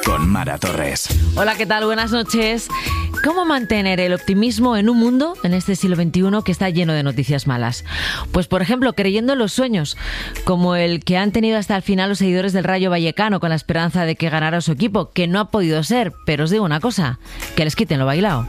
con Mara Torres. Hola, ¿qué tal? Buenas noches. ¿Cómo mantener el optimismo en un mundo, en este siglo XXI, que está lleno de noticias malas? Pues, por ejemplo, creyendo en los sueños, como el que han tenido hasta el final los seguidores del Rayo Vallecano con la esperanza de que ganara su equipo, que no ha podido ser, pero os digo una cosa, que les quiten lo bailado.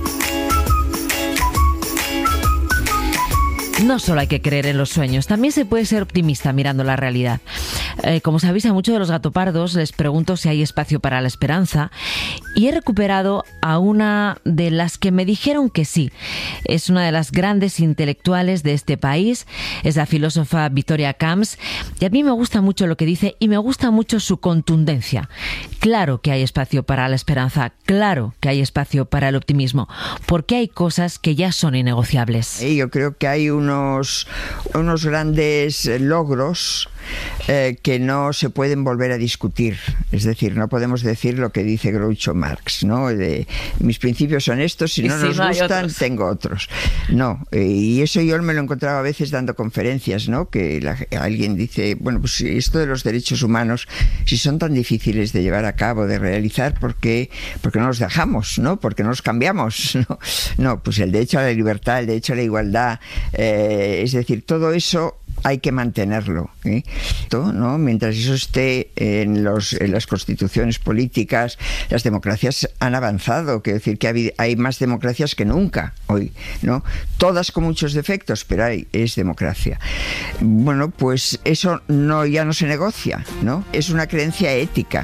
No solo hay que creer en los sueños, también se puede ser optimista mirando la realidad. Como sabéis, a muchos de los gatopardos les pregunto si hay espacio para la esperanza y he recuperado a una de las que me dijeron que sí. Es una de las grandes intelectuales de este país, es la filósofa Victoria Camps, y a mí me gusta mucho lo que dice y me gusta mucho su contundencia. Claro que hay espacio para la esperanza, claro que hay espacio para el optimismo, porque hay cosas que ya son innegociables. Yo creo que hay unos grandes logros que no se pueden volver a discutir. Es decir, no podemos decir lo que dice Groucho Marx, ¿no? De, mis principios son estos, si no nos gustan, tengo otros. No, y eso yo me lo encontraba a veces dando conferencias, ¿no? Que alguien dice, bueno, pues esto de los derechos humanos, si son tan difíciles de llevar a cabo, de realizar, ¿por qué no los dejamos, ¿no? ¿Por qué no los cambiamos? No, pues el derecho a la libertad, el derecho a la igualdad, es decir, todo eso hay que mantenerlo, ¿no? Mientras eso esté en las constituciones políticas, las democracias han avanzado, quiero decir que hay más democracias que nunca hoy, ¿no? Todas con muchos defectos, pero es democracia. Bueno, pues eso ya no se negocia, ¿no? Es una creencia ética.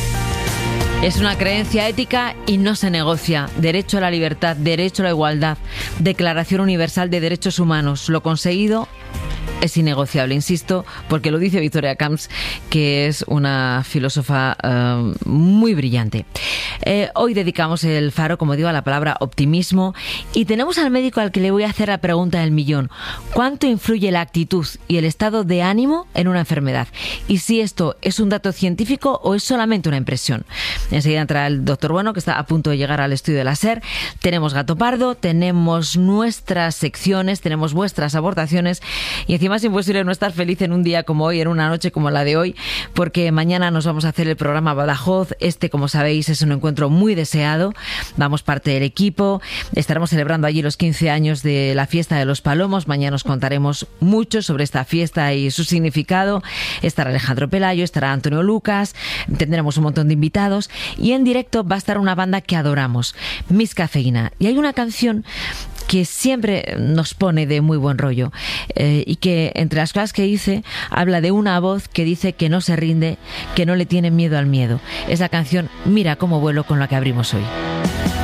Es una creencia ética y no se negocia. Derecho a la libertad, derecho a la igualdad, Declaración Universal de Derechos Humanos. Lo conseguido es innegociable, insisto, porque lo dice Victoria Camps, que es una filósofa muy brillante. Hoy dedicamos el faro, como digo, a la palabra optimismo y tenemos al médico al que le voy a hacer la pregunta del millón. ¿Cuánto influye la actitud y el estado de ánimo en una enfermedad? Y si esto es un dato científico o es solamente una impresión. Enseguida entra el doctor Bueno, que está a punto de llegar al estudio de la SER. Tenemos Gato Pardo, tenemos nuestras secciones, tenemos vuestras aportaciones y encima es imposible no estar feliz en un día como hoy, en una noche como la de hoy, porque mañana nos vamos a hacer el programa Badajoz. Como sabéis, es un encuentro muy deseado. Vamos parte del equipo. Estaremos celebrando allí los 15 años de la fiesta de los Palomos. Mañana os contaremos mucho sobre esta fiesta y su significado. Estará Alejandro Pelayo, estará Antonio Lucas, tendremos un montón de invitados y en directo va a estar una banda que adoramos, Miss Cafeína. Y hay una canción que siempre nos pone de muy buen rollo y que entre las cosas que dice habla de una voz que dice que no se rinde, que no le tiene miedo al miedo. Es la canción Mira cómo vuelo con la que abrimos hoy.